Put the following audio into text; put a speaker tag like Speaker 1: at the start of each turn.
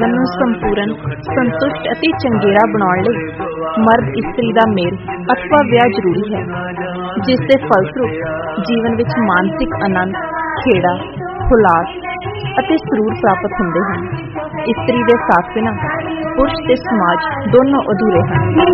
Speaker 1: ਨੂੰ ਸੰਪੂਰਨ, ਸੰਤੁਸ਼ਟ ਅਤੇ ਚੰਗੇਰਾ ਬਣਾਉਣ ਲਈ ਮਰਦ ਇਸਤਰੀ ਦਾ ਮੇਲ ਅਥਵਾ ਵਿਆਹ ਜ਼ਰੂਰੀ ਹੈ, ਜਿਸ ਦੇ ਫਲਸਰੂਪ ਜੀਵਨ ਵਿੱਚ ਮਾਨਸਿਕ ਆਨੰਦ, ਖੇੜਾ, ਹੁਲਾਸ ਅਤੇ ਸਰੂਰ ਪ੍ਰਾਪਤ ਹੁੰਦੇ ਹਨ। ਇਸਤਰੀ ਦੇ ਸਾਥ ਬਿਨਾਂ ਪੁਰਸ਼ ਤੇ ਸਮਾਜ ਦੋਨੋਂ ਅਧੂਰੇ ਹਨ।